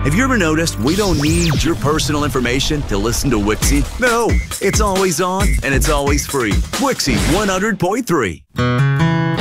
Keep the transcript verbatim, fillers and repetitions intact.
Have you ever noticed we don't need your personal information to listen to Wixie? No, it's always on and it's always free. Wixie one hundred point three.